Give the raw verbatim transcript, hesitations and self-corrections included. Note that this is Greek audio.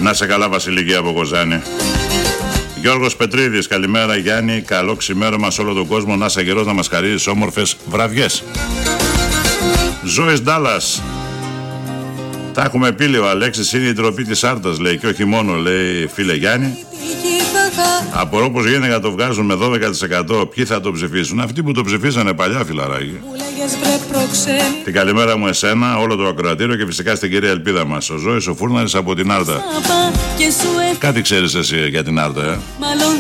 Να σε καλά, Βασιλική από Κοζάνη. Γιώργος Πετρίδης, καλημέρα Γιάννη, καλό ξημέρωμα σε όλο τον κόσμο, να είσαι καιρός να μας χαρίζεις όμορφες βραδιές. Ζώης Ντάλλας, τα έχουμε πει, λέει ο Αλέξης, είναι η τροπή της Άρτας, λέει, και όχι μόνο, λέει, φίλε Γιάννη. Απορώ πως γίνεται να το βγάζουν με δώδεκα τοις εκατό. Ποιοι θα το ψηφίσουν? Αυτοί που το ψηφίσανε παλιά, φιλαράκι. Την καλημέρα μου εσένα, όλο το ακροατήριο και φυσικά στην κυρία Ελπίδα μας. Ο Ζώης ο Φούρναρης από την Άρτα. Κάτι ξέρεις εσύ για την Άρτα, ε?